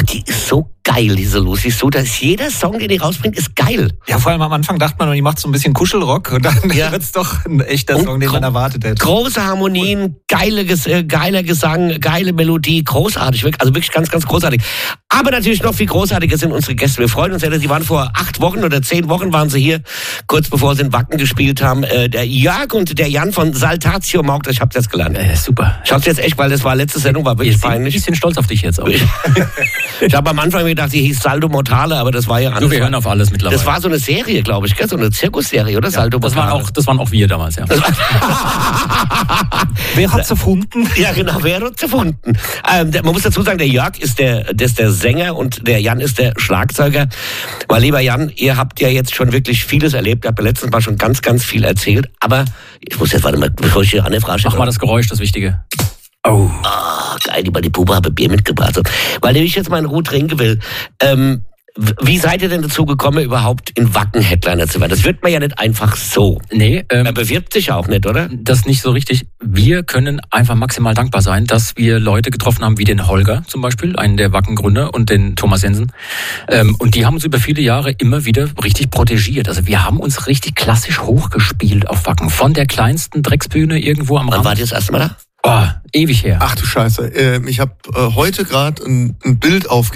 die ist so geil, diese Lucy So, dass jeder Song, den die rausbringt, ist geil. Ja, vor allem am Anfang dachte man, die macht so ein bisschen Kuschelrock und dann wird's doch ein echter Song, den man erwartet hätte. Große Harmonien, geiler Gesang, geile Melodie, großartig, also wirklich ganz, ganz großartig. Aber natürlich noch viel großartiger sind unsere Gäste. Wir freuen uns sehr, sie waren vor 8 Wochen oder 10 Wochen waren sie hier, kurz bevor sie in Wacken gespielt haben. Der Jörg und der Jan von Saltatio Morgda, ich hab's jetzt gelernt. Super. Ich hab's jetzt echt, weil das war letzte Sendung, war wirklich peinlich. Ich bin stolz auf dich jetzt auch. Ich habe am Anfang gedacht, die hieß Saldo Mortale, aber das war ja anders. Wir hören auf alles mittlerweile. Das war so eine Serie, glaube ich, gell? So eine Zirkusserie, oder? Ja, Saldo Mortale. Das waren auch wir damals, ja. Wer hat's erfunden? Ja, genau, wer hat's erfunden? Man muss dazu sagen, der Jörg ist der Sänger und der Jan ist der Schlagzeuger. Weil, lieber Jan, ihr habt ja jetzt schon wirklich vieles erlebt. Ihr habt ja letztens mal schon ganz, ganz viel erzählt. Aber ich muss jetzt, warte mal, bevor ich die andere Frage stelle. Mach mal das Geräusch, das Wichtige. Oh, geil, die Puppe habe Bier mitgebracht. So. Weil ich jetzt mal in Ruhe trinken will. Wie seid ihr denn dazu gekommen, überhaupt in Wacken Headliner zu werden? Das wird man ja nicht einfach so. Nee. Er bewirbt sich auch nicht, oder? Das ist nicht so richtig. Wir können einfach maximal dankbar sein, dass wir Leute getroffen haben, wie den Holger zum Beispiel, einen der Wacken-Gründer, und den Thomas Jensen. Und die haben uns über viele Jahre immer wieder richtig protegiert. Also wir haben uns richtig klassisch hochgespielt auf Wacken. Von der kleinsten Drecksbühne irgendwo am Rand. Wann wart ihr das erste Mal da? Ewig her. Ach du Scheiße. Ich habe heute gerade ein Bild